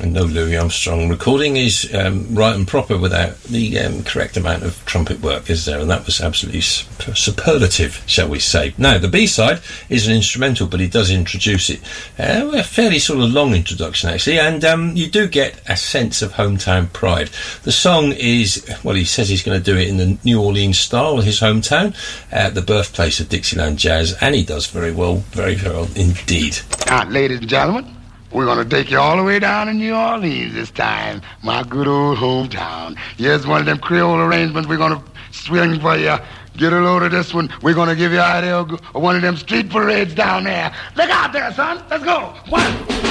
No Louis Armstrong. Recording is right and proper without the correct amount of trumpet work, is there? And that was absolutely superlative, shall we say. Now, the B-side is an instrumental, but he does introduce it. A fairly sort of long introduction, actually, and you do get a sense of hometown pride. The song is, well, he says he's going to do it in the New Orleans style, his hometown, the birthplace of Dixieland jazz, and he does very well, very well indeed. Now, ladies and gentlemen, we're going to take you all the way down to New Orleans this time, my good old hometown. Here's one of them Creole arrangements we're going to swing for you. Get a load of this one. We're going to give you an idea of one of them street parades down there. Look out there, son. Let's go. 1,